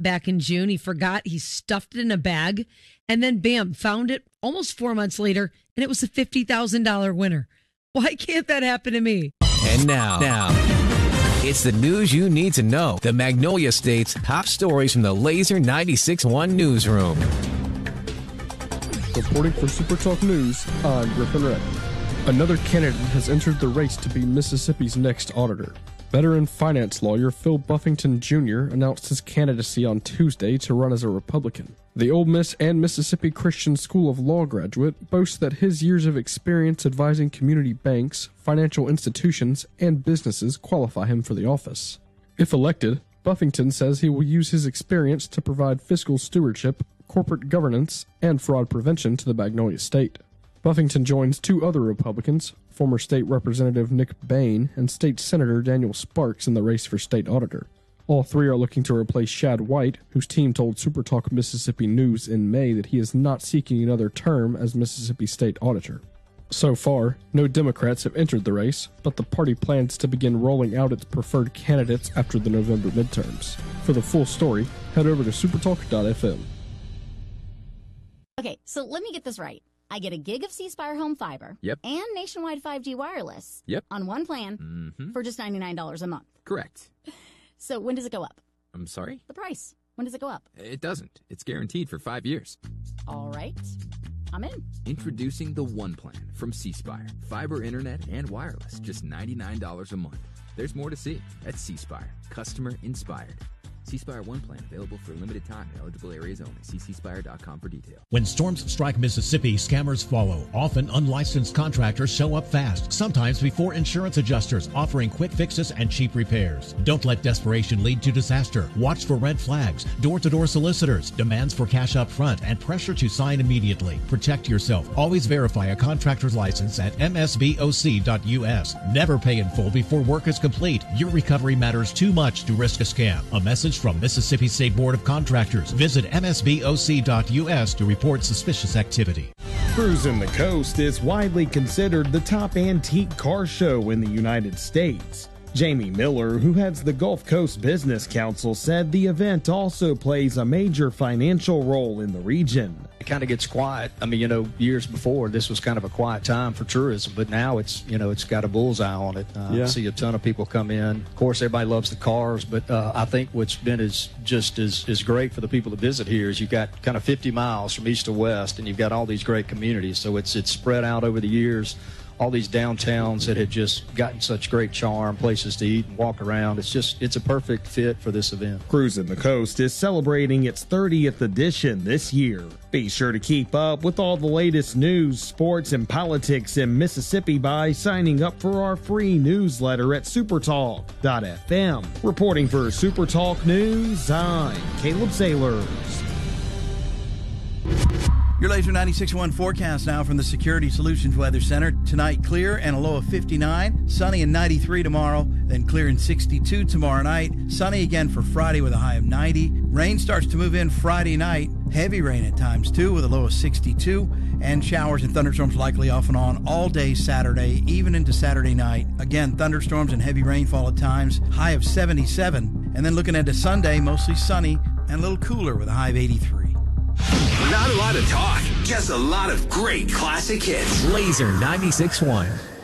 back in June. He forgot, he stuffed it in a bag, and then bam, found it almost 4 months later, and it was a $50,000 winner. Why can't that happen to me? And now, it's the news you need to know. The Magnolia State's top stories from the Laser 96.1 newsroom. Reporting for Super Talk News, I'm Griffin Red. Another candidate has entered the race to be Mississippi's next auditor. Veteran finance lawyer Phil Buffington Jr. announced his candidacy on Tuesday to run as a Republican. The Ole Miss and Mississippi Christian School of Law graduate boasts that his years of experience advising community banks, financial institutions, and businesses qualify him for the office. If elected, Buffington says he will use his experience to provide fiscal stewardship, corporate governance, and fraud prevention to the Magnolia State. Buffington joins two other Republicans, former State Representative Nick Bain and State Senator Daniel Sparks, in the race for state auditor. All three are looking to replace Shad White, whose team told SuperTalk Mississippi News in May that he is not seeking another term as Mississippi State Auditor. So far, no Democrats have entered the race, but the party plans to begin rolling out its preferred candidates after the November midterms. For the full story, head over to supertalk.fm. Okay, so let me get this right. I get a gig of C Spire home fiber. Yep. And nationwide 5G wireless. Yep. On one plan for just $99 a month. Correct. So when does it go up? I'm sorry? The price. When does it go up? It doesn't. It's guaranteed for 5 years. All right. I'm in. Introducing the One Plan from C Spire. Fiber, internet, and wireless. Just $99 a month. There's more to see at C Spire. Customer inspired. C Spire One Plan available for a limited time in eligible areas only. See cspire.com for details. When storms strike Mississippi, scammers follow. Often unlicensed contractors show up fast, sometimes before insurance adjusters, offering quick fixes and cheap repairs. Don't let desperation lead to disaster. Watch for red flags, door-to-door solicitors, demands for cash up front, and pressure to sign immediately. Protect yourself. Always verify a contractor's license at msboc.us. Never pay in full before work is complete. Your recovery matters too much to risk a scam. A message from Mississippi State Board of Contractors. Visit msboc.us to report suspicious activity. Cruising the Coast is widely considered the top antique car show in the United States. Jamie Miller, who heads the Gulf Coast Business Council, said the event also plays a major financial role in the region. It kind of gets quiet. I mean, years before, this was kind of a quiet time for tourism, but now it's got a bullseye on it. I see a ton of people come in. Of course, everybody loves the cars, but I think what's been just as great for the people to visit here is you've got kind of 50 miles from east to west, and you've got all these great communities. So it's spread out over the years. All these downtowns that have just gotten such great charm, places to eat and walk around. It's a perfect fit for this event. Cruising the Coast is celebrating its 30th edition this year. Be sure to keep up with all the latest news, sports, and politics in Mississippi by signing up for our free newsletter at supertalk.fm. Reporting for Supertalk News, I'm Caleb Sailors. Your Laser 96.1 forecast now from the Security Solutions Weather Center. Tonight, clear and a low of 59. Sunny and 93 tomorrow. Then clear and 62 tomorrow night. Sunny again for Friday with a high of 90. Rain starts to move in Friday night. Heavy rain at times, too, with a low of 62. And showers and thunderstorms likely off and on all day Saturday, even into Saturday night. Again, thunderstorms and heavy rainfall at times. High of 77. And then looking into Sunday, mostly sunny and a little cooler with a high of 83. Not a lot of talk, just a lot of great classic hits. Laser 96.1.